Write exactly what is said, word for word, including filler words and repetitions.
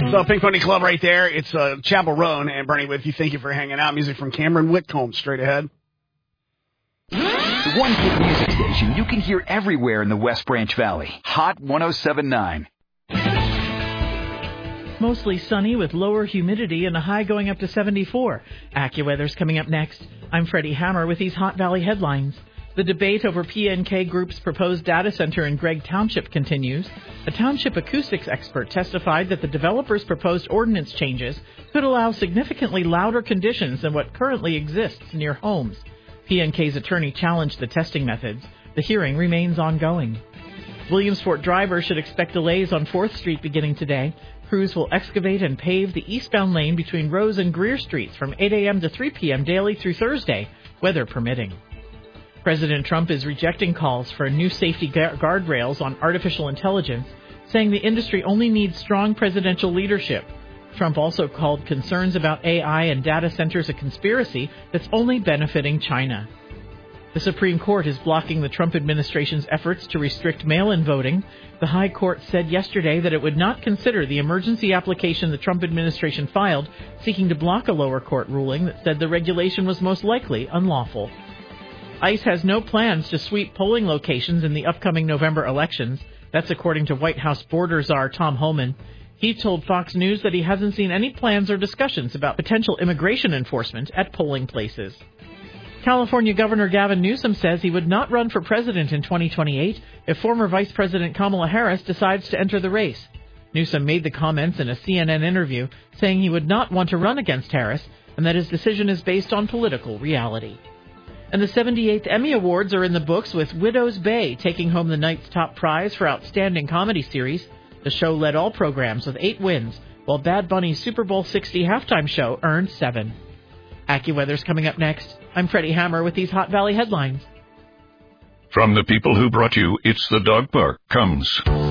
So, Pink Pony Club right there. It's uh, Chapel Roan and Bernie with you. Thank you for hanging out. Music from Cameron Whitcomb straight ahead. The one hit music station you can hear everywhere in the West Branch Valley. Hot one oh seven point nine. Mostly sunny with lower humidity and a high going up to seventy-four. AccuWeather's coming up next. I'm Freddie Hammer with these Hot Valley headlines. The debate over P N K Group's proposed data center in Gregg Township continues. A township acoustics expert testified that the developer's proposed ordinance changes could allow significantly louder conditions than what currently exists near homes. P N K's attorney challenged the testing methods. The hearing remains ongoing. Williamsport drivers should expect delays on fourth Street beginning today. Crews will excavate and pave the eastbound lane between Rose and Greer Streets from eight a.m. to three p.m. daily through Thursday, weather permitting. President Trump is rejecting calls for new safety guardrails on artificial intelligence, saying the industry only needs strong presidential leadership. Trump also called concerns about A I and data centers a conspiracy that's only benefiting China. The Supreme Court is blocking the Trump administration's efforts to restrict mail-in voting. The High Court said yesterday that it would not consider the emergency application the Trump administration filed, seeking to block a lower court ruling that said the regulation was most likely unlawful. ICE has no plans to sweep polling locations in the upcoming November elections. That's according to White House border czar Tom Homan. He told Fox News that he hasn't seen any plans or discussions about potential immigration enforcement at polling places. California Governor Gavin Newsom says he would not run for president in twenty twenty-eight if former Vice President Kamala Harris decides to enter the race. Newsom made the comments in a C N N interview, saying he would not want to run against Harris and that his decision is based on political reality. And the seventy-eighth Emmy Awards are in the books, with Widow's Bay taking home the night's top prize for Outstanding Comedy Series. The show led all programs with eight wins, while Bad Bunny's Super Bowl sixty halftime show earned seven. AccuWeather's coming up next. I'm Freddie Hammer with these Hot Valley headlines. From the people who brought you It's the Dog Park comes